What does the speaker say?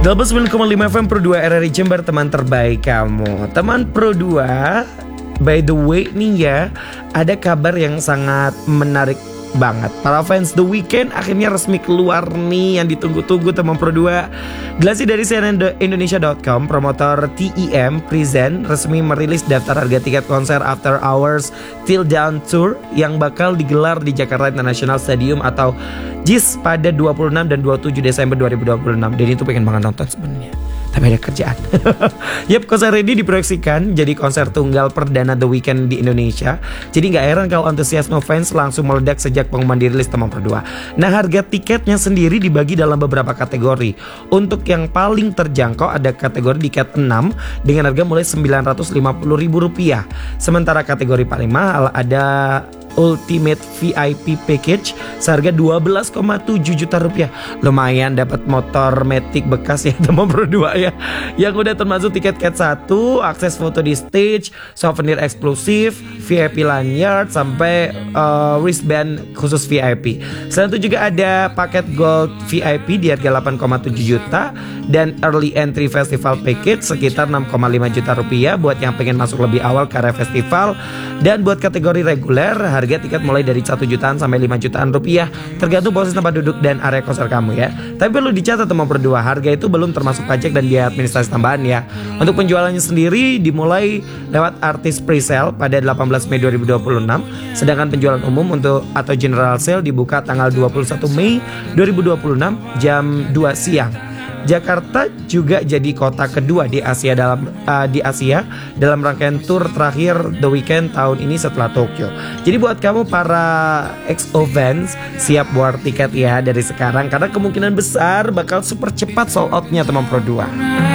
89,5 FM Pro 2 RRI Jember, teman terbaik kamu. Teman Pro 2, by the way nih ya, ada kabar yang sangat menarik banget. Para fans The Weeknd akhirnya resmi keluar nih, yang ditunggu-tunggu teman Pro 2. Dilansir dari cnnindonesia.com, promotor TEM Present resmi merilis daftar harga tiket konser After Hours Till Dawn Tour yang bakal digelar di Jakarta International Stadium atau JIS pada 26 dan 27 Desember 2026. Dan itu pengen banget nonton sebenarnya, tapi ada kerjaan. Yap, konser ini diproyeksikan jadi konser tunggal perdana The Weeknd di Indonesia. Jadi gak heran kalau antusiasme fans langsung meledak sejak pengumuman dirilis teman berdua. Nah, harga tiketnya sendiri dibagi dalam beberapa kategori. Untuk yang paling terjangkau ada kategori tiket 6 dengan harga mulai Rp950.000. Sementara kategori paling mahal ada Ultimate VIP Package seharga Rp12,7 juta. Lumayan dapat motor Matic bekas ya teman berdua ya, yang udah termasuk tiket cat 1, akses foto di stage, souvenir eksklusif, VIP lanyard, sampai wristband khusus VIP. Selain itu juga ada paket Gold VIP di harga Rp8,7 juta dan Early Entry Festival Package sekitar Rp6,5 juta buat yang pengen masuk lebih awal ke area festival. Dan buat kategori reguler, harga tiket mulai dari 1 jutaan sampai 5 jutaan rupiah, tergantung posisi tempat duduk dan area konser kamu ya. Tapi perlu dicatat teman berdua, harga itu belum termasuk pajak dan biaya administrasi tambahan ya. Untuk penjualannya sendiri dimulai lewat artis presale pada 18 Mei 2026, sedangkan penjualan umum untuk atau general sale dibuka tanggal 21 Mei 2026 jam 2 siang. Jakarta juga jadi kota kedua di Asia dalam rangkaian tour terakhir The Weeknd tahun ini setelah Tokyo. Jadi buat kamu para XO fans, siap war tiket ya dari sekarang, karena kemungkinan besar bakal super cepat sold outnya teman Pro 2.